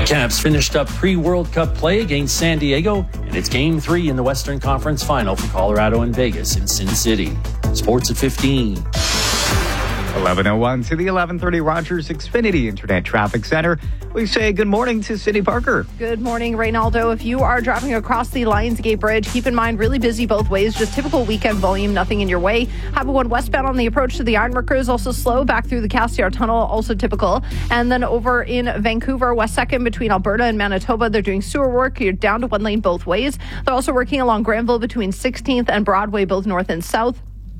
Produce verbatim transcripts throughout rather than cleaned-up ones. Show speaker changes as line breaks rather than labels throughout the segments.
Caps finished up pre-World Cup play against San Diego, and it's Game three in the Western Conference Final for Colorado and Vegas in Sin City. Sports at fifteen.
eleven oh one to the eleven thirty Rogers Xfinity Internet Traffic Center. We say good morning to Cindy Parker.
Good morning, Reynaldo. If you are driving across the Lionsgate Bridge, keep in mind really busy both ways. Just typical weekend volume, nothing in your way. Highway one westbound on the approach to the Ironworker is also slow. Back through the Cassiar Tunnel, also typical. And then over in Vancouver, West second between Alberta and Manitoba, they're doing sewer work. You're down to one lane both ways. They're also working along Granville between sixteenth and Broadway, both north and south.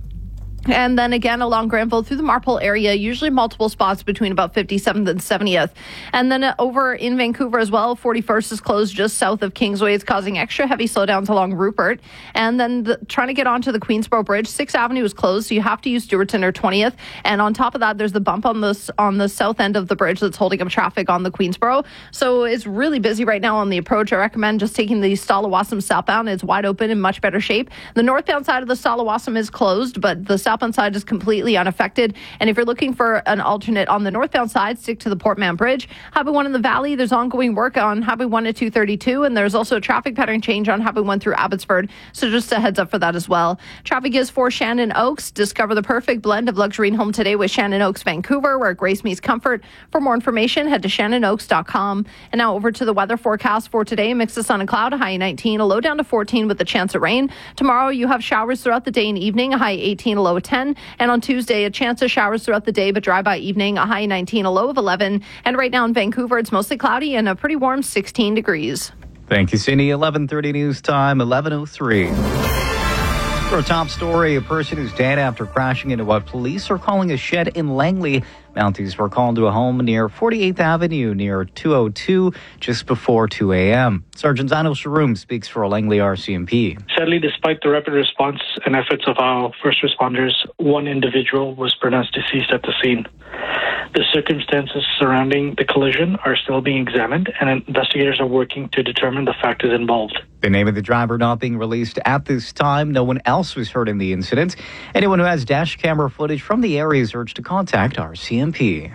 And then again along Granville through the Marpole area, usually multiple spots between about fifty-seventh and seventieth. And then over in Vancouver as well, forty-first is closed just south of Kingsway. It's causing extra heavy slowdowns along Rupert. And then the, trying to get onto the Queensboro Bridge, sixth Avenue is closed, so you have to use Stewartson or twentieth. And on top of that, there's the bump on this on the south end of the bridge that's holding up traffic on the Queensboro. So it's really busy right now on the approach. I recommend just taking the Stalawassam southbound. It's wide open in much better shape. The northbound side of the Stalawassam is closed, but the southbound side is completely unaffected. And if you're looking for an alternate on the northbound side, stick to the Port Mann Bridge. Highway one in the Valley, there's ongoing work on Highway one to two thirty-two, and there's also a traffic pattern change on Highway one through Abbotsford. So just a heads up for that as well. Traffic is for Shannon Oaks. Discover the perfect blend of luxury and home today with Shannon Oaks Vancouver, where grace meets comfort. For more information, head to shannon oaks dot com. And now over to the weather forecast for today. Mix of sun and cloud, a high nineteen, a low down to fourteen with a chance of rain. Tomorrow you have showers throughout the day and evening, a high eighteen, a low of ten. And on Tuesday, a chance of showers throughout the day, but dry by evening, a high nineteen, a low of eleven. And right now in Vancouver, it's mostly cloudy and a pretty warm sixteen degrees.
Thank you, Cindy. eleven thirty news time, eleven oh three. For a top story, a person is dead after crashing into what police are calling a shed in Langley. Mounties were called to a home near forty-eighth Avenue near two oh two just before two a.m. Sergeant Zanil Sharoom speaks for Langley R C M P.
Sadly, despite the rapid response and efforts of our first responders, one individual was pronounced deceased at the scene. The circumstances surrounding the collision are still being examined, and investigators are working to determine the factors involved.
The name of the driver not being released at this time. No one else was hurt in the incident. Anyone who has dash camera footage from the area is urged to contact R C M P.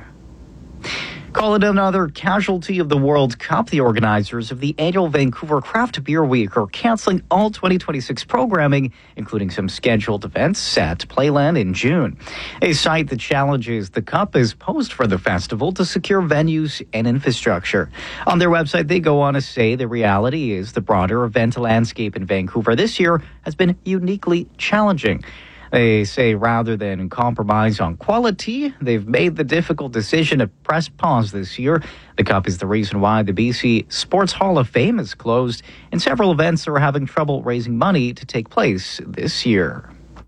Call it another casualty of the World Cup. The organizers of the annual Vancouver Craft Beer Week are canceling all twenty twenty-six programming, including some scheduled events at Playland in June. They cite the challenges the Cup has posed for the festival to secure venues and infrastructure. On their website, they go on to say the reality is the broader event landscape in Vancouver this year has been uniquely challenging. They say rather than compromise on quality, they've made the difficult decision to press pause this year. The Cup is the reason why the B C Sports Hall of Fame is closed, and several events are having trouble raising money to take place this year.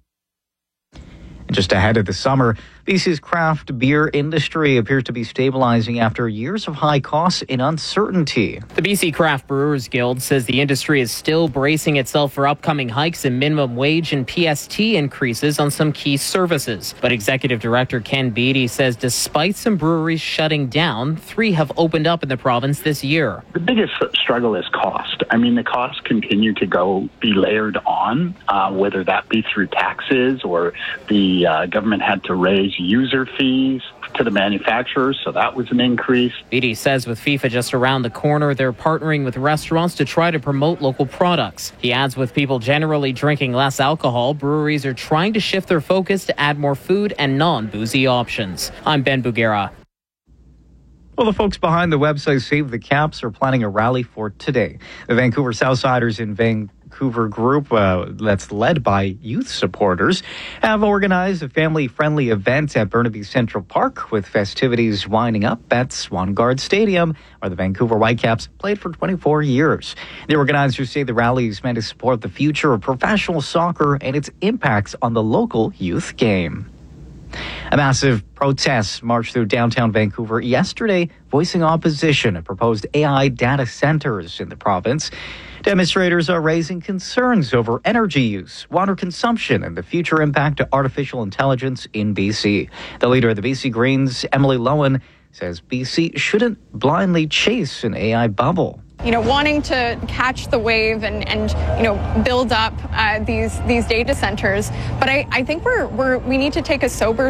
Just ahead of the summer, B C's craft beer industry appears to be stabilizing after years of high costs and uncertainty.
The B C Craft Brewers Guild says the industry is still bracing itself for upcoming hikes in minimum wage and P S T increases on some key services. But Executive Director Ken Beatty says despite some breweries shutting down, three have opened up in the province this year.
The biggest struggle is cost. I mean, the costs continue to go be layered on, uh, whether that be through taxes or the uh, government had to raise user fees to the manufacturers, so that was an increase.
Beatty says with FIFA just around the corner, they're partnering with restaurants to try to promote local products. He adds with people generally drinking less alcohol, breweries are trying to shift their focus to add more food and non-boozy options. I'm Ben Bugera.
Well, the folks behind the website Save the Caps are planning a rally for today. The Vancouver Southsiders in Vancouver group uh, that's led by youth supporters have organized a family-friendly event at Burnaby Central Park with festivities winding up at Swan Guard Stadium, where the Vancouver Whitecaps played for twenty-four years. The organizers say the rally is meant to support the future of professional soccer and its impacts on the local youth game. A massive protest marched through downtown Vancouver yesterday, voicing opposition to proposed A I data centers in the province. Demonstrators are raising concerns over energy use, water consumption, and the future impact of artificial intelligence in B C. The leader of the B C Greens, Emily Lowen, says B C shouldn't blindly chase an A I bubble.
You know, wanting to catch the wave and, and you know, build up uh, these these data centers. But I, I think we're, we're we need to take a sober